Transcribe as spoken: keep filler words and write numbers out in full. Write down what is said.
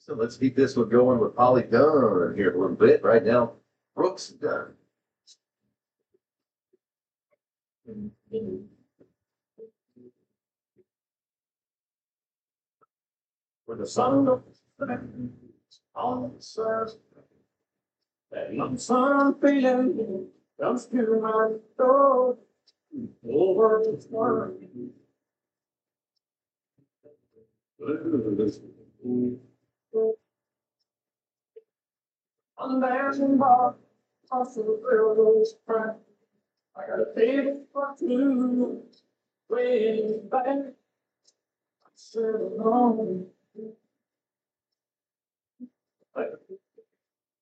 So let's keep this one going with Polly Dunn here a little bit. Right now, Brooks Dunn. For the sun on the surface, that young sun feeling comes to my door over the world. On the dancing bar, across the railroad's track, I got a feeling for two, way back. I said alone.